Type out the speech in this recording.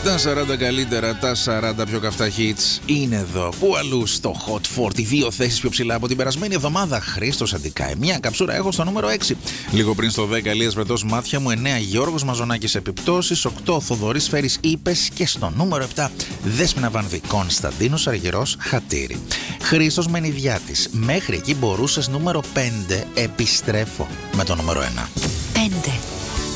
Τα 40 καλύτερα, τα 40 πιο καυτά hits είναι εδώ. Πού αλλού στο Hot 40, 2 θέσεις πιο ψηλά από την περασμένη εβδομάδα. Χρήστος Αντικάη, μια καψούρα έχω στο νούμερο 6. Λίγο πριν στο 10, Ηλίας Βρετός, Μάτια μου. 9, Γιώργος Μαζονάκης, Επιπτώσεις. 8, Θοδωρής Φέρης, Είπες. Και στο νούμερο 7, Δέσποινα Βανδύ, Κωνσταντίνος Αργυρός, Χατήρι. Χρήστος Μενιδιάτης, μέχρι εκεί μπορούσες. Νούμερο 5, επιστρέφω με το νούμερο 1. 5.